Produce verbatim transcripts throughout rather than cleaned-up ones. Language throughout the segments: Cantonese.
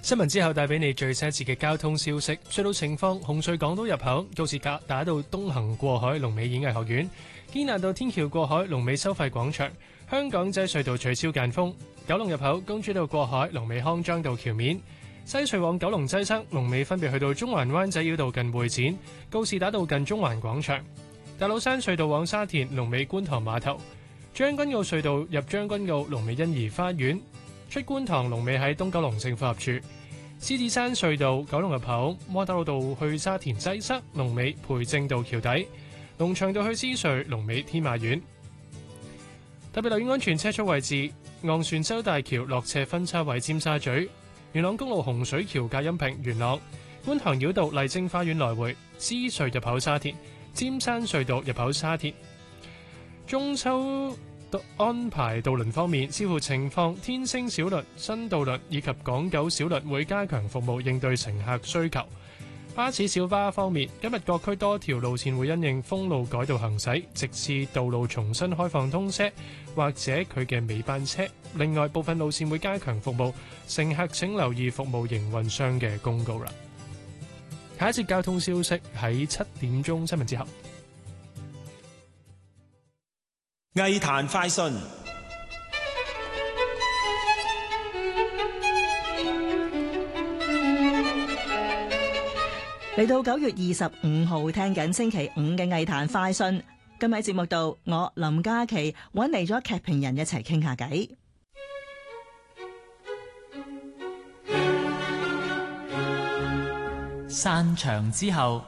新聞之後帶俾你最新一節嘅交通消息。隧道情況：紅隧港島入口告士打道東行過海，龍尾演藝學院；堅拿道天橋過海，龍尾收費廣場；香港仔隧道取消間封；九龍入口公主道過海，龍尾康莊道橋面；西隧往九龍擠塞，龍尾分別去到中環灣仔繞道近會展、告士打道近中環廣場；大老山隧道往沙田，龍尾觀塘碼頭；將軍澳隧道入將軍澳，龍尾欣怡花園。出觀塘龍尾喺東九龍政府合署。獅子山隧道九龍入口窩打老道去沙田擠塞，龍尾培正道橋底；龍翔道去獅隧龍尾天馬苑。特別留意安全車速位置：昂船洲大橋落斜分叉位尖沙咀、元朗公路洪水橋隔音屏元朗、觀塘繞道麗晶花園來回、獅隧入口沙田、尖山隧道入口沙田。中秋安排渡輪方面，視乎情況，天星小輪、新渡輪以及港九小輪會加強服務應對乘客需求。巴士小巴方面，今日各區多條路線會因應封路改道行駛，直至道路重新開放通車或者佢嘅尾班車。另外，部分路線會加強服務，乘客請留意服務營運商嘅公告啦。下一節交通消息喺七點鐘新聞之後。 藝壇快訊， 嚟到九月二十五號，聽緊星期五嘅藝壇快訊。今日喺節目度，我林嘉琪揾嚟咗劇評人一齊傾下偈。 散場之後。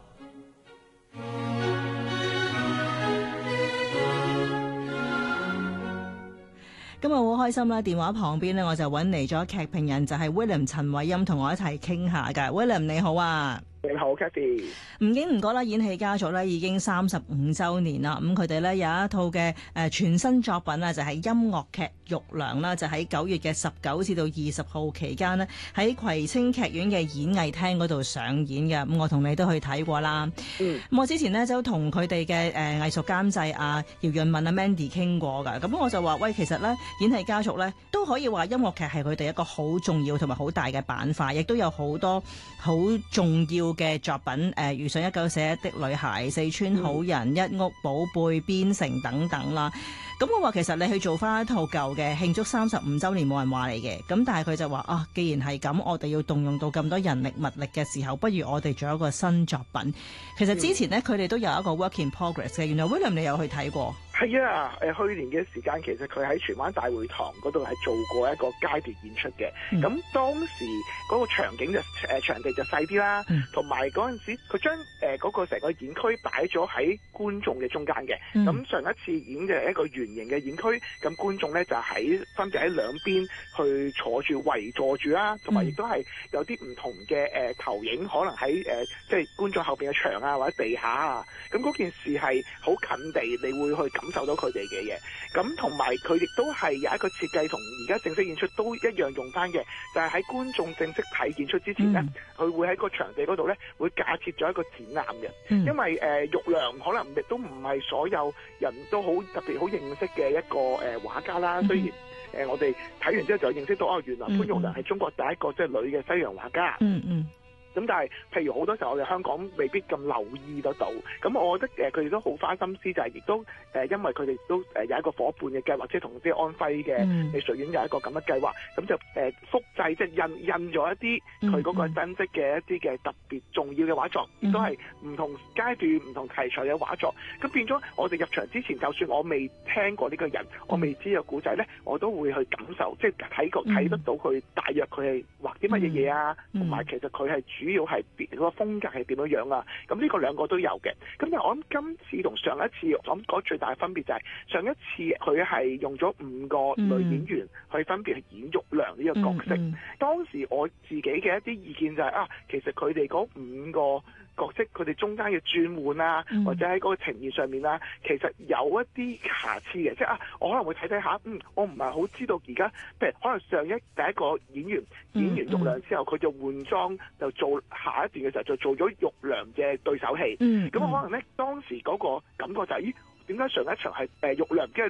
今日好開心啦！電話旁邊咧，我就揾嚟咗劇評人，就係 William 陳偉欽，同我一齊傾下㗎。William 你好啊！ 你好 Cathy。 唔經唔覺啦，演戲家族咧已經三十五週年啦。咁佢哋咧有一套嘅誒全新作品啊，就係、是、音樂劇《玉娘》啦，就喺九月嘅十九至到二十號期間呢，喺葵青劇院嘅演藝廳嗰度上演嘅。咁我同你都去睇過啦。嗯。咁我之前呢，就同佢哋嘅誒藝術監製啊姚潤文啊 Mandy 傾過㗎。咁我就話喂，其實咧演戲家族咧都可以話音樂劇係佢哋一個好重要同埋好大嘅板塊，亦都有好多好重要嘅作品，誒、呃，遇上一九四一的女孩、四川好人、嗯、一屋寶貝、邊城等等啦。咁我話其實你去做翻一套舊嘅慶祝三十五週年冇人話你嘅，咁但係佢就話啊，既然係咁，我哋要動用到咁多人力物力嘅時候，不如我哋做一個新作品。其實之前呢，佢哋、嗯、都有一個 work in progress 嘅。原來 William 你有去睇過？ 係啊，誒去年嘅時間其實佢喺荃灣大會堂嗰度係做過一個階段演出嘅。咁、嗯、當時嗰個場景就誒、呃、場地就細啲啦，同埋嗰陣時佢將誒嗰個成個演區擺咗喺觀眾嘅中間嘅。咁、嗯、上一次演嘅一個圓形嘅演區，咁觀眾咧就喺分別喺兩邊去坐住圍坐住啦，同埋亦都係有啲唔同嘅誒、呃、投影，可能喺誒、呃、即係觀眾後邊嘅牆啊或者地下啊。咁嗰件事係好近地，你會去感受到佢哋嘅嘢。咁同埋佢亦都係有一個設計，同而家正式演出都一樣用翻嘅，就係、是、喺觀眾正式睇演出之前咧，佢、嗯、會喺個場地嗰度咧會架設咗一個展覽嘅。嗯、因為誒、呃、玉娘可能亦都唔係所有人都好特別好認識嘅一個誒、呃、畫家啦。雖然誒、呃、我哋睇完之後就認識到哦，原來潘玉娘係中國第一個即係女嘅西洋畫家。嗯嗯。咁但係，譬如好多時候我哋香港未必咁留意得到。咁我覺得誒，佢哋都好花心思，就係亦都誒，因為佢哋都誒有一個伙伴嘅計劃，即係同即係安徽嘅藝術院有一個咁嘅計劃，咁就誒複製即係印印咗一啲佢嗰個真跡嘅一啲嘅特別重要嘅畫作，亦都係唔同階段、唔同題材嘅畫作。咁變咗我哋入場之前，就算我未聽過呢個人，我未知個古仔咧，我都會去感受，即係睇個睇得到佢大約佢係畫啲乜嘢嘢啊，同埋其實佢係主。主要係嗰個風格係點樣樣啊？咁呢個兩個都有嘅。咁但係我諗今次同上一次，我諗嗰最大嘅分別就係上一次佢係用咗五個女演員去分別去演玉娘呢個角色。嗯嗯、當時我自己嘅一啲意見就係、是、啊，其實佢哋嗰五個角色佢哋中間嘅轉換啊，嗯、或者喺嗰個呈現上面啊，其實有一啲瑕疵嘅，即係啊，我可能會睇睇下，嗯，我唔係好知道而家，譬如可能上一第一個演員演完玉娘之後，佢、嗯嗯、就換裝就做下一段嘅時候就做咗玉娘嘅對手戲，咁、嗯嗯、可能咧當時嗰個感覺就係、是、咦，點解上一場係誒玉娘嘅？